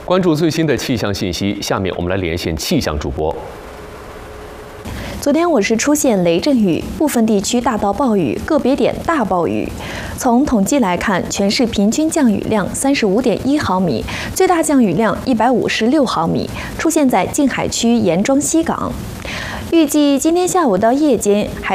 关注最新的气象信息，下面我们来连线气象主播。 昨天我市出现雷阵雨，部分地区大到暴雨，个别点大暴雨。从统计来看，全市平均降雨量35.1毫米，最大降雨量156毫米，出现在静海区严庄西港。预计今天下午到夜间还